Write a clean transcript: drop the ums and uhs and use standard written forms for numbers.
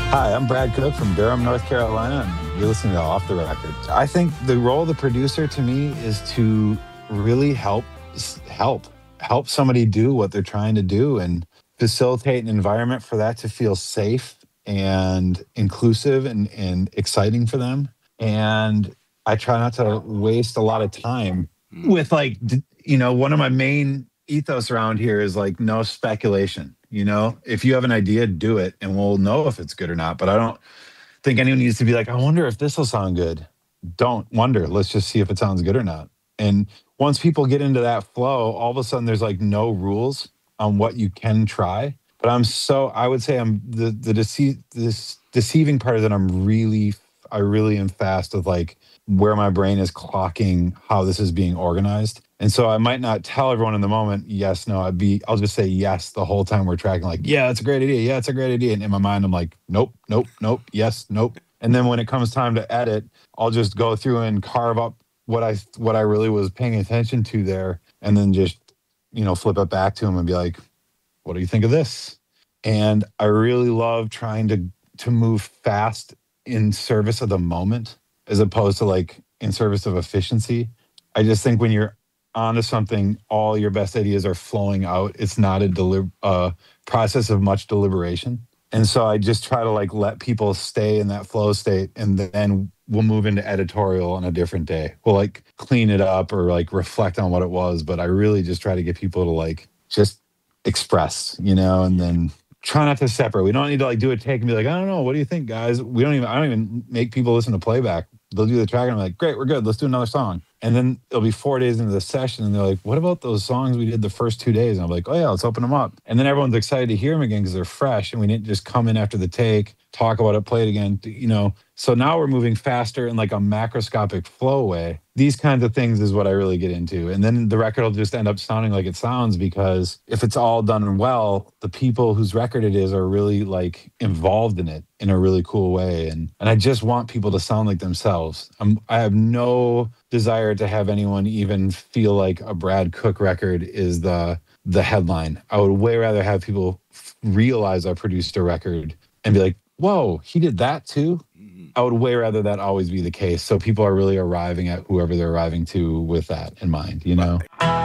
Hi, I'm Brad Cook from Durham, North Carolina, and you're listening to Off the Record. I think the role of the producer to me is to really help help somebody do what they're trying to do and facilitate an environment for that to feel safe and inclusive and exciting for them. And I try not to waste a lot of time with one of my main ethos around here is like no speculation. If you have an idea, do it and we'll know if it's good or not. But I don't think anyone needs to be like, I wonder if this will sound good. Don't wonder. Let's just see if it sounds good or not. And once people get into that flow, all of a sudden there's like no rules on what you can try. But I would say I'm this deceiving part is that I really am fast with like where my brain is clocking how this is being organized. And so I might not tell everyone in the moment, yes, no, I'll just say yes the whole time we're tracking, like, yeah, that's a great idea. Yeah, it's a great idea. And in my mind, I'm like, nope, nope, nope, yes, nope. And then when it comes time to edit, I'll just go through and carve up what I really was paying attention to there, and then just, flip it back to him and be like, what do you think of this? And I really love trying to move fast in service of the moment as opposed to like in service of efficiency. I just think when you're onto something, all your best ideas are flowing out. It's not a process of much deliberation. And so I just try to like let people stay in that flow state, and then we'll move into editorial on a different day. We'll like clean it up or like reflect on what it was. But I really just try to get people to like just express, and then try not to separate. We don't need to like do a take and be like, I don't know, what do you think, guys? I don't even make people listen to playback. They'll do the track and I'm like, great, we're good. Let's do another song. And then it'll be 4 days into the session and they're like, what about those songs we did the first 2 days? And I'm like, oh yeah, let's open them up. And then everyone's excited to hear them again because they're fresh and we didn't just come in after the take, talk about it, play it again, So now we're moving faster in like a macroscopic flow way. These kinds of things is what I really get into. And then the record will just end up sounding like it sounds, because if it's all done well, the people whose record it is are really like involved in it in a really cool way. And I just want people to sound like themselves. I have no desire to have anyone even feel like a Brad Cook record is the headline. I would way rather have people realize I produced a record and be like, whoa, he did that too? I would way rather that always be the case. So people are really arriving at whoever they're arriving to with that in mind,